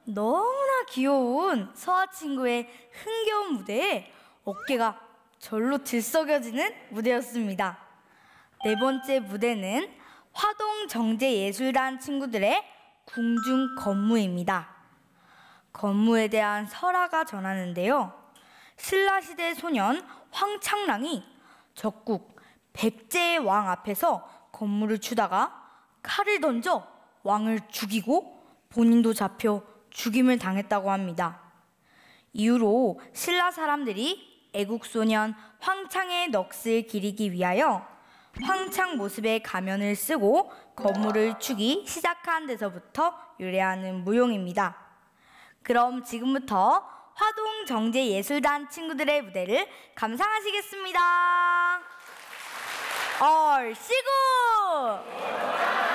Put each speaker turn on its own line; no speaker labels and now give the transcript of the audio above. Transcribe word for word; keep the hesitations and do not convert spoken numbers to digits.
너무나 귀여운 서아 친구의 흥겨운 무대에 어깨가 절로 들썩여지는 무대였습니다. 네 번째 무대는 화동정제예술단 친구들의 궁중 건무입니다. 건무에 대한 설화가 전하는데요. 신라시대 소년 황창랑이 적국 백제의 왕 앞에서 건무를 추다가 칼을 던져 왕을 죽이고 본인도 잡혀 죽임을 당했다고 합니다. 이후로 신라 사람들이 애국소년 황창의 넋을 기리기 위하여 황창 모습의 가면을 쓰고 건무를 추기 시작한 데서부터 유래하는 무용입니다. 그럼 지금부터 화동정제예술단 친구들의 무대를 감상하시겠습니다. 얼씨구!